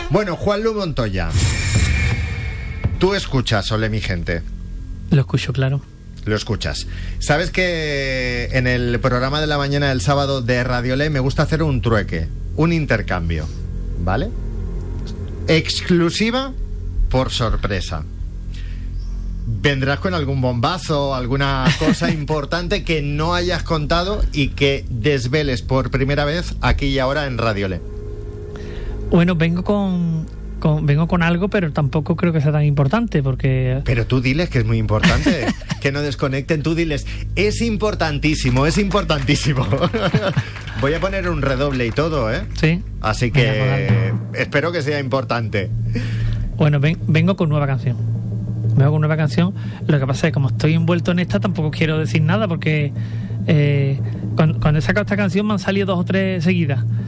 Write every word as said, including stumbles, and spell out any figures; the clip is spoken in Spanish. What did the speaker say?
Bueno, Juanlu Montoya, tú escuchas Ole mi gente. Lo escucho, claro. Lo escuchas. Sabes que en el programa de la mañana del sábado de Radiolé me gusta hacer un trueque, un intercambio, ¿vale? Exclusiva por sorpresa. Vendrás con algún bombazo, alguna cosa importante que no hayas contado y que desveles por primera vez aquí y ahora en Radiolé. Bueno, vengo con, con vengo con algo, pero tampoco creo que sea tan importante, porque... Pero tú diles que es muy importante, que no desconecten, tú diles, es importantísimo, es importantísimo. Voy a poner un redoble y todo, ¿eh? Sí. Así que espero que sea importante. Bueno, ven, vengo con nueva canción. Vengo con nueva canción. Lo que pasa es que como estoy envuelto en esta, tampoco quiero decir nada, porque eh, cuando, cuando he sacado esta canción me han salido dos o tres seguidas.